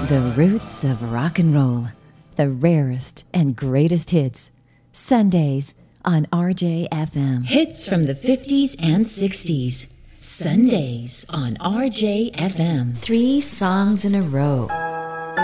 The roots of rock and roll. The rarest and greatest hits. Sundays on RJFM. Hits from the 50s and 60s. Sundays on RJFM. 3 songs in a row.